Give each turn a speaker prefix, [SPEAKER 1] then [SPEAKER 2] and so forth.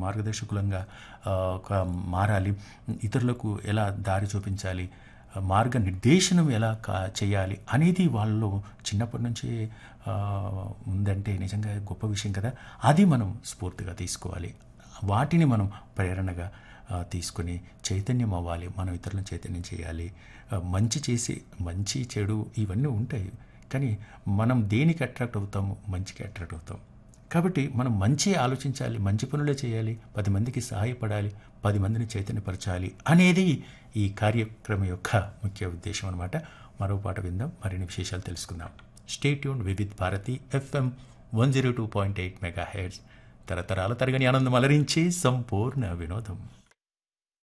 [SPEAKER 1] మార్గదర్శకులంగా ఒక మారాలి, ఇతరులకు ఎలా దారి చూపించాలి, మార్గనిర్దేశనం ఎలా చేయాలి అనేది వాళ్ళలో చిన్నప్పటి నుంచే ఉందంటే నిజంగా గొప్ప విషయం కదా. అది మనం స్ఫూర్తిగా తీసుకోవాలి, వాటిని మనం ప్రేరణగా తీసుకుని చైతన్యం అవ్వాలి, మనం ఇతరులను చైతన్యం చేయాలి. మంచి చేసి మంచి చెడు ఇవన్నీ ఉంటాయి, కానీ మనం దేనికి అట్రాక్ట్ అవుతాము? మంచికి అట్రాక్ట్ అవుతాం. కాబట్టి మనం మంచి ఆలోచించాలి, మంచి పనులే చేయాలి, 10 మందికి సహాయపడాలి, 10 మందిని చైతన్యపరచాలి అనేది ఈ కార్యక్రమం యొక్క ముఖ్య ఉద్దేశం అనమాట. మరో పాట విందాం, మరిన్ని విశేషాలు తెలుసుకుందాం. Stay tuned Vividh Bharati FM 102.8 megahertz. తరతరాల తరగని ఆనందం అలరించి సంపూర్ణ వినోదం.